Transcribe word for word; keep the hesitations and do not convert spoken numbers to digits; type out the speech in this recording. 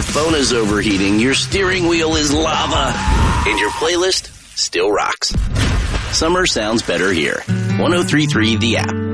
phone is overheating, your steering wheel is lava, and your playlist still rocks. Summer sounds better here. one oh three point three The App.